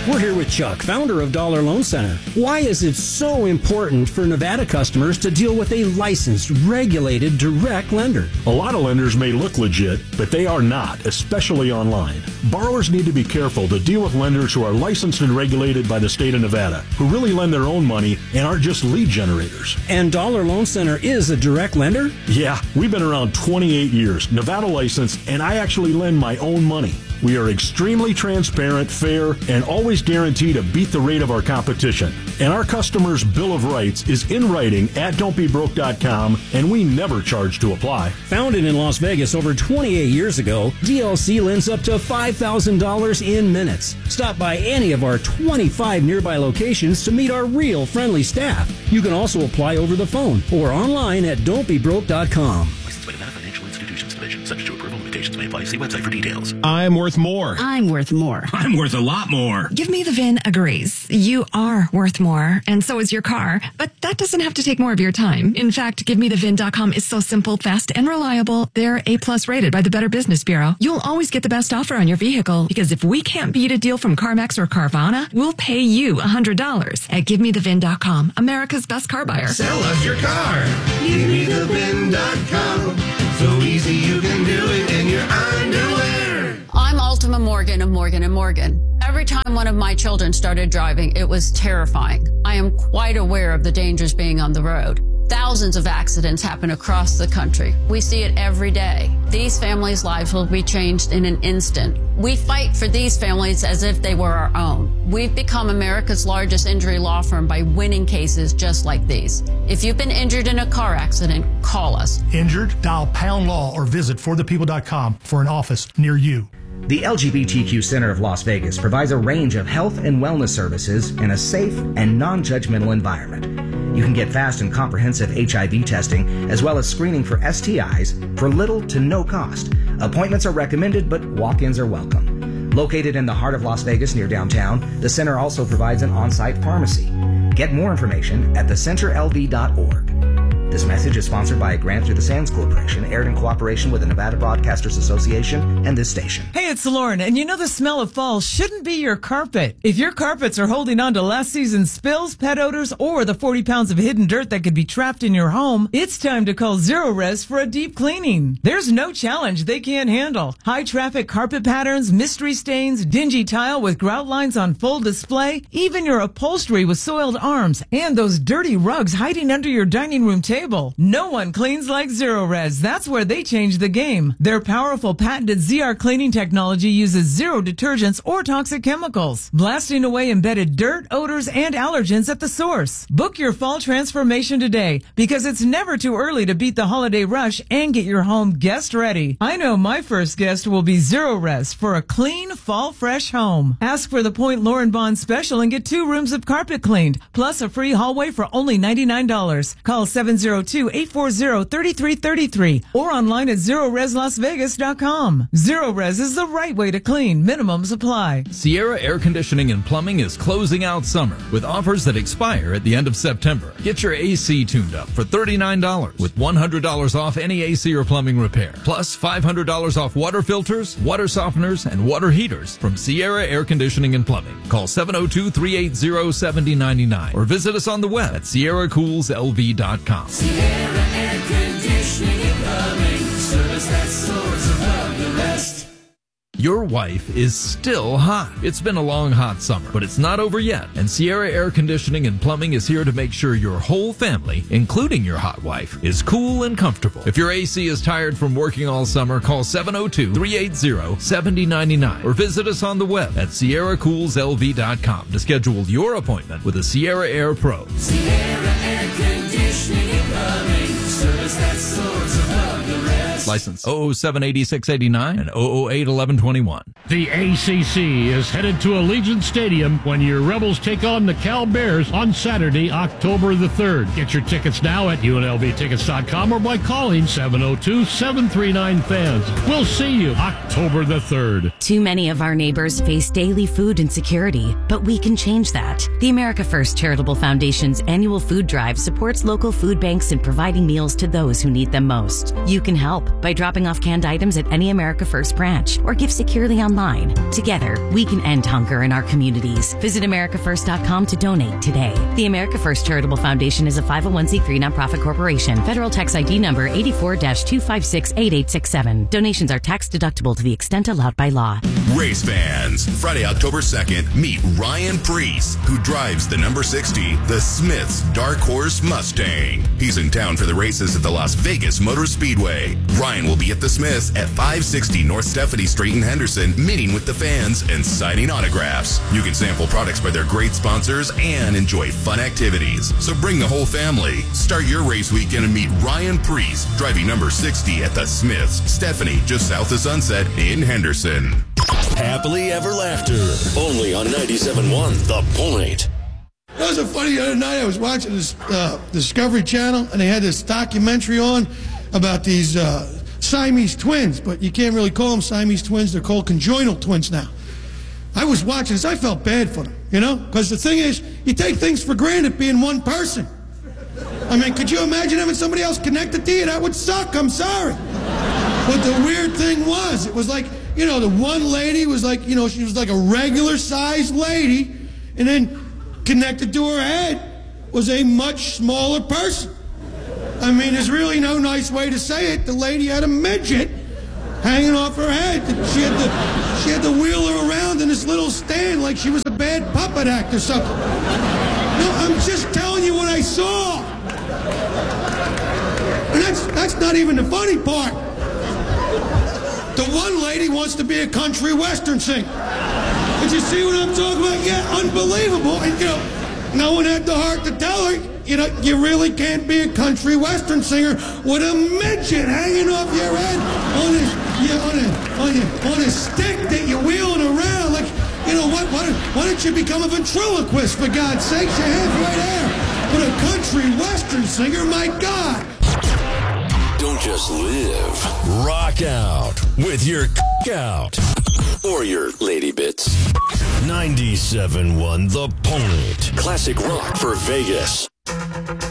We're here with Chuck, founder of Dollar Loan Center. Why is it so important for Nevada customers to deal with a licensed, regulated, direct lender? A lot of lenders may look legit, but they are not, especially online. Borrowers need to be careful to deal with lenders who are licensed and regulated by the state of Nevada, who really lend their own money and aren't just lead generators. And Dollar Loan Center is a direct lender? Yeah, we've been around 28 years, Nevada licensed, and I actually lend my own money. We are extremely transparent, fair, and always guarantee to beat the rate of our competition. And our customers' Bill of Rights is in writing at don'tbebroke.com, and we never charge to apply. Founded in Las Vegas over 28 years ago, DLC lends up to $5,000 in minutes. Stop by any of our 25 nearby locations to meet our real friendly staff. You can also apply over the phone or online at don'tbebroke.com. Licensed by Nevada Financial Institutions Division. Subject to approval, limitations may apply. See website for details. I'm worth more. I'm worth more. I'm worth a lot more. Give Me the VIN agrees. You are worth more, and so is your car. But that doesn't have to take more of your time. In fact, GiveMeTheVIN.com is so simple, fast, and reliable. They're A+ rated by the Better Business Bureau. You'll always get the best offer on your vehicle, because if we can't beat a deal from CarMax or Carvana, we'll pay you $100 at GiveMeTheVIN.com, America's best car buyer. Sell us your car. GiveMeTheVIN.com. So easy you can do it in your underwear. I'm Ultima Morgan of Morgan & Morgan. Every time one of my children started driving, it was terrifying. I am quite aware of the dangers being on the road. Thousands of accidents happen across the country. We see it every day. These families' lives will be changed in an instant. We fight for these families as if they were our own. We've become America's largest injury law firm by winning cases just like these. If you've been injured in a car accident, call us. Injured? Dial #law or visit forthepeople.com for an office near you. The LGBTQ Center of Las Vegas provides a range of health and wellness services in a safe and non-judgmental environment. You can get fast and comprehensive HIV testing as well as screening for STIs for little to no cost. Appointments are recommended, but walk-ins are welcome. Located in the heart of Las Vegas near downtown, the center also provides an on-site pharmacy. Get more information at thecenterlv.org. This message is sponsored by a grant through the Sands Corporation, aired in cooperation with the Nevada Broadcasters Association and this station. Hey, it's Lauren, and you know the smell of fall shouldn't be your carpet. If your carpets are holding on to last season's spills, pet odors, or the 40 pounds of hidden dirt that could be trapped in your home, it's time to call Zero Res for a deep cleaning. There's no challenge they can't handle. High traffic carpet patterns, mystery stains, dingy tile with grout lines on full display, even your upholstery with soiled arms, and those dirty rugs hiding under your dining room table. No one cleans like Zero Res. That's where they change the game. Their powerful patented ZR cleaning technology uses zero detergents or toxic chemicals, blasting away embedded dirt, odors, and allergens at the source. Book your fall transformation today, because it's never too early to beat the holiday rush and get your home guest ready. I know my first guest will be Zero Res for a clean, fall fresh home. Ask for the Point Lauren Bond special and get 2 rooms of carpet cleaned, plus a free hallway for only $99. Call 702-840-3333 or online at ZeroResLasVegas.com. Zero Res is the right way to clean. Minimums apply. Sierra Air Conditioning and Plumbing is closing out summer with offers that expire at the end of September. Get your AC tuned up for $39 with $100 off any AC or plumbing repair, plus $500 off water filters, water softeners, and water heaters from Sierra Air Conditioning and Plumbing. Call 702-380-7099 or visit us on the web at SierraCoolsLV.com. Sierra Air Conditioning and Plumbing, service that soars above the rest. Your wife is still hot. It's been a long, hot summer, but it's not over yet. And Sierra Air Conditioning and Plumbing is here to make sure your whole family, including your hot wife, is cool and comfortable. If your AC is tired from working all summer, call 702-380-7099 or visit us on the web at SierraCoolsLV.com to schedule your appointment with a Sierra Air Pro. Sierra Air Conditioning and Plumbing, service that soars above the rest. License 0078689 and 0081121. The ACC is headed to Allegiant Stadium when your Rebels take on the Cal Bears on Saturday, October the 3rd. Get your tickets now at UNLVtickets.com or by calling 702-739-FANS. We'll see you October the 3rd. Too many of our neighbors face daily food insecurity, but we can change that. The America First Charitable Foundation's annual food drive supports local food banks in providing meals to those who need them most. You can help. by dropping off canned items at any America First branch or give securely online. Together, we can end hunger in our communities. Visit AmericaFirst.com to donate today. The America First Charitable Foundation is a 501c3 nonprofit corporation. Federal tax ID number 84-256-8867. Donations are tax deductible to the extent allowed by law. Race fans, Friday, October 2nd, meet Ryan Preece, who drives the number 60, the Smith's Dark Horse Mustang. He's in town for the races at the Las Vegas Motor Speedway. Ryan will be at the Smith's at 560 North Stephanie Street in Henderson, meeting with the fans and signing autographs. You can sample products by their great sponsors and enjoy fun activities. So bring the whole family. Start your race weekend and meet Ryan Preece, driving number 60 at the Smith's, Stephanie, just south of Sunset in Henderson. Happily Ever Laughter, only on 97.1 The Point. That was funny. The other night I was watching this Discovery Channel, and they had this documentary on about these Siamese twins, but you can't really call them Siamese twins. They're called congenital twins now. I was watching this. I felt bad for them, you know, because the thing is, you take things for granted being one person. I mean, could you imagine having somebody else connected to you? That would suck. I'm sorry. But the weird thing was, it was like, you know, the one lady was like, you know, she was like a regular-sized lady, and then connected to her head was a much smaller person. I mean, there's really no nice way to say it. The lady had a midget hanging off her head. She had to wheel her around in this little stand like she was a bad puppet act or something. No, I'm just telling you what I saw. And that's not even the funny part. The one lady wants to be a country western singer. Did you see what I'm talking about? Yeah, unbelievable. And, you know, no one had the heart to tell her, you know, you really can't be a country western singer with a midget hanging off your head on a stick that you're wheeling around. Like, you know, why don't you become a ventriloquist, for God's sakes? You're halfway there. But a country western singer, my God. Don't just live. Rock out with your out. Or your lady bits. 97.1 The Point. Classic rock for Vegas.